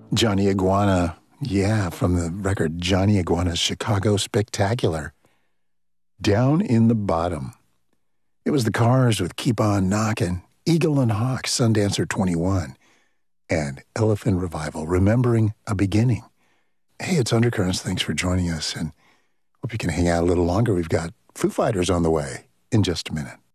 Johnny Iguana, yeah, from the record Johnny Iguana's Chicago Spectacular. Down in the Bottom. It was the Cars with Keep On Knockin', Eagle and Hawk, Sundancer 21, and Elephant Revival, Remembering a Beginning. Hey, it's Undercurrents. Thanks for joining us, and hope you can hang out a little longer. We've got Foo Fighters on the way in just a minute.